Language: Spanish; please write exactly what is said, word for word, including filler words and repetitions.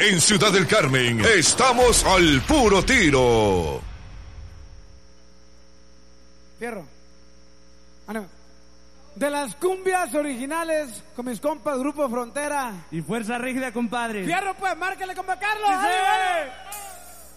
En Ciudad del Carmen, estamos al puro tiro. Fierro. Ánimo. De las cumbias originales con mis compas Grupo Frontera y Fuerza Rígida, compadre. Fierro, pues, márquele, compa Carlos. Sí, sí.